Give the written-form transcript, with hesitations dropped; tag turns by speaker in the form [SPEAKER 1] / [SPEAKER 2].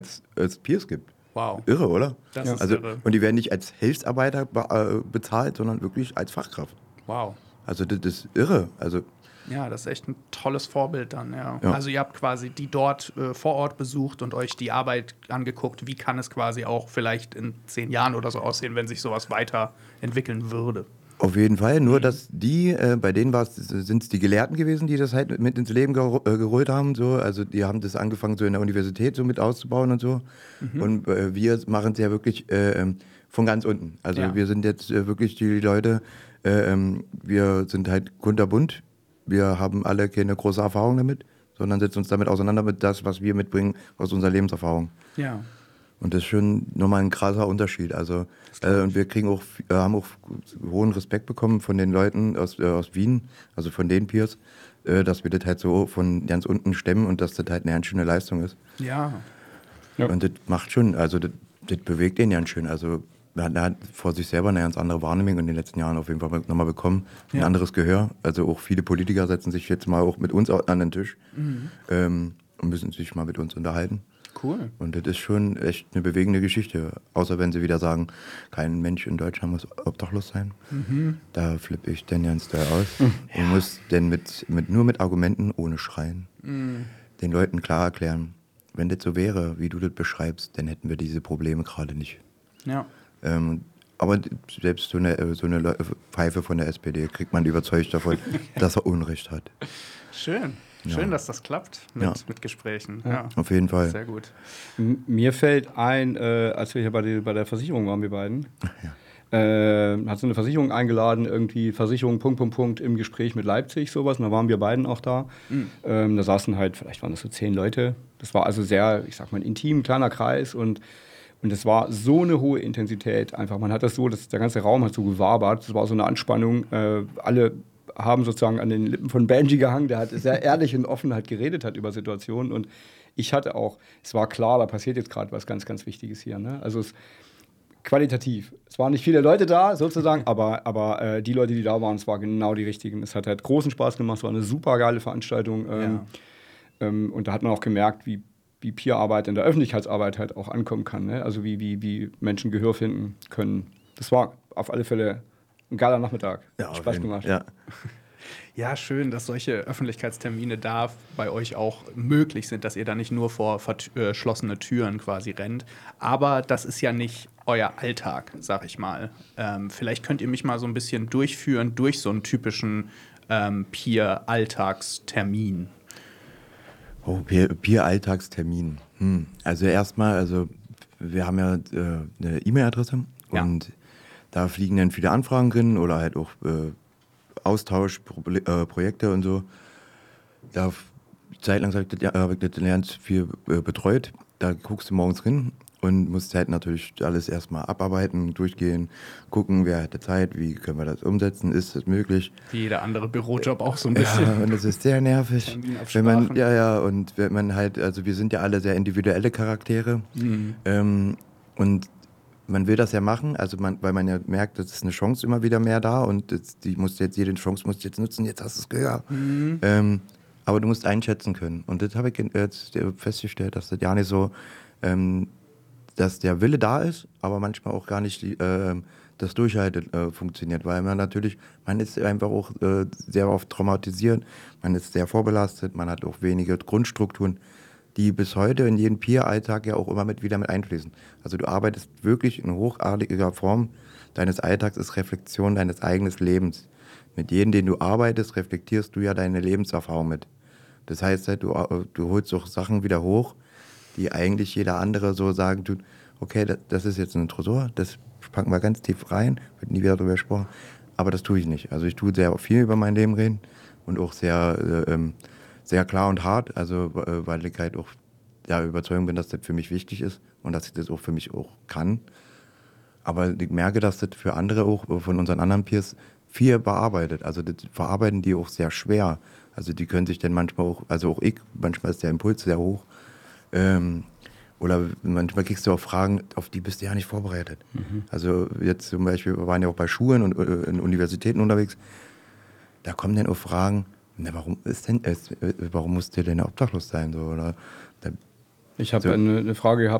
[SPEAKER 1] als Peers gibt.
[SPEAKER 2] Wow.
[SPEAKER 1] Irre, oder?
[SPEAKER 2] Das ist
[SPEAKER 1] also,
[SPEAKER 2] irre.
[SPEAKER 1] Und die werden nicht als Hilfsarbeiter bezahlt, sondern wirklich als Fachkraft.
[SPEAKER 2] Wow.
[SPEAKER 1] Also das ist irre. Also
[SPEAKER 2] Ja, das ist echt ein tolles Vorbild dann, ja.
[SPEAKER 1] Ja.
[SPEAKER 2] Also ihr habt quasi die dort vor Ort besucht und euch die Arbeit angeguckt. Wie kann es quasi auch vielleicht in 10 Jahren oder so aussehen, wenn sich sowas weiterentwickeln würde?
[SPEAKER 1] auf jeden Fall, nur dass die, bei denen sind es die Gelehrten gewesen, die das halt mit ins Leben geholt haben. So. Also die haben das angefangen, so in der Universität so mit auszubauen und so. Und wir machen es ja wirklich von ganz unten. Also
[SPEAKER 2] Ja.
[SPEAKER 1] wir sind jetzt wirklich die Leute, wir sind halt kunterbunt. Wir haben alle keine große Erfahrung damit, sondern setzen uns damit auseinander mit das, was wir mitbringen aus unserer Lebenserfahrung.
[SPEAKER 2] Ja.
[SPEAKER 1] Und das ist schon nochmal ein krasser Unterschied. Also, und wir haben auch hohen Respekt bekommen von den Leuten aus Wien, also von den Peers, dass wir das halt so von ganz unten stemmen und dass das halt eine ganz schöne Leistung ist.
[SPEAKER 2] Ja.
[SPEAKER 3] Ja.
[SPEAKER 1] Und das macht schon, also das bewegt den ganz schön. Also er hat vor sich selber eine ganz andere Wahrnehmung in den letzten Jahren auf jeden Fall nochmal bekommen. Ein anderes Gehör. Also auch viele Politiker setzen sich jetzt mal auch mit uns an den Tisch und müssen sich mal mit uns unterhalten.
[SPEAKER 2] Cool.
[SPEAKER 1] Und das ist schon echt eine bewegende Geschichte. Außer wenn sie wieder sagen, kein Mensch in Deutschland muss obdachlos sein. Da flippe ich dann ganz doll aus. Und muss dann nur mit Argumenten, ohne Schreien, den Leuten klar erklären, wenn das so wäre, wie du das beschreibst, dann hätten wir diese Probleme gerade nicht.
[SPEAKER 2] Ja.
[SPEAKER 1] Aber selbst so eine Pfeife von der SPD kriegt man überzeugt davon, dass er Unrecht hat.
[SPEAKER 2] Schön. Schön, dass das klappt mit Gesprächen. Ja.
[SPEAKER 1] Auf jeden Fall.
[SPEAKER 2] Sehr gut.
[SPEAKER 3] Mir fällt ein, als wir hier bei der Versicherung waren, wir beiden, hat so eine Versicherung eingeladen, irgendwie Versicherung, im Gespräch mit Leipzig, sowas. Und da waren wir beiden auch da. Da saßen halt, vielleicht waren das so 10 Leute. Das war also sehr, ich sag mal, ein intim, kleiner Kreis und es war so eine hohe Intensität einfach. Man hat das so, der ganze Raum hat so gewabert. Es war so eine Anspannung. Alle haben sozusagen an den Lippen von Benji gehangen, der halt sehr ehrlich und offen halt geredet hat über Situationen. Und ich hatte auch, es war klar, da passiert jetzt gerade was ganz, ganz Wichtiges hier. Ne? Also qualitativ. Es waren nicht viele Leute da, sozusagen, aber die Leute, die da waren, es waren genau die richtigen. Es hat halt großen Spaß gemacht, es war eine super geile Veranstaltung. Und da hat man auch gemerkt, wie Peerarbeit in der Öffentlichkeitsarbeit halt auch ankommen kann. Ne? Also wie Menschen Gehör finden können. Das war auf alle Fälle ein geiler Nachmittag.
[SPEAKER 1] Ja,
[SPEAKER 3] Spaß gemacht.
[SPEAKER 1] Ja.
[SPEAKER 2] Ja, schön, dass solche Öffentlichkeitstermine da bei euch auch möglich sind, dass ihr da nicht nur vor verschlossene Türen quasi rennt. Aber das ist ja nicht euer Alltag, sag ich mal. Vielleicht könnt ihr mich mal so ein bisschen durchführen durch so einen typischen Peer-Alltagstermin.
[SPEAKER 1] Oh, Peer-Alltagstermin. Also erstmal, wir haben ja eine E-Mail-Adresse und da fliegen dann viele Anfragen drin oder halt auch Austausch, Projekte und so. Da zeitlang habe ich das ganz viel betreut. Da guckst du morgens drin und musst halt natürlich alles erstmal abarbeiten, durchgehen, gucken, wer hat Zeit, wie können wir das umsetzen, ist das möglich.
[SPEAKER 2] Wie jeder andere Bürojob auch so ein bisschen.
[SPEAKER 1] Ja, und das ist sehr nervig. Wenn man, und wenn man halt, also wir sind ja alle sehr individuelle Charaktere und man will das ja machen, also weil man ja merkt, dass es eine Chance immer wieder mehr da und jede Chance musst du jetzt nutzen, jetzt hast du es gehört. Aber du musst einschätzen können. Und das habe ich jetzt festgestellt, dass das ja nicht so, dass der Wille da ist, aber manchmal auch gar nicht das Durchhalten funktioniert, weil man ist einfach auch sehr oft traumatisiert, man ist sehr vorbelastet, man hat auch wenige Grundstrukturen, die bis heute in jeden Peer-Alltag ja auch immer wieder mit einfließen. Also du arbeitest wirklich in hochartiger Form deines Alltags, ist Reflexion deines eigenen Lebens. Mit jedem, den du arbeitest, reflektierst du ja deine Lebenserfahrung mit. Das heißt, du holst auch Sachen wieder hoch, die eigentlich jeder andere so sagen tut, okay, das ist jetzt ein Tresor, das packen wir ganz tief rein, wird nie wieder darüber gesprochen, aber das tue ich nicht. Also ich tue sehr viel über mein Leben reden und auch sehr klar und hart, also weil ich halt auch der Überzeugung bin, dass das für mich wichtig ist und dass ich das auch für mich auch kann. Aber ich merke, dass das für andere auch, von unseren anderen Peers, viel bearbeitet. Also das verarbeiten die auch sehr schwer. Also die können sich dann manchmal auch, also auch ich, manchmal ist der Impuls sehr hoch. Oder manchmal kriegst du auch Fragen, auf die bist du ja nicht vorbereitet. Also jetzt zum Beispiel, wir waren ja auch bei Schulen und in Universitäten unterwegs, da kommen dann auch Fragen, warum musst du denn obdachlos sein? So, oder
[SPEAKER 3] Ich habe eine Frage gehabt.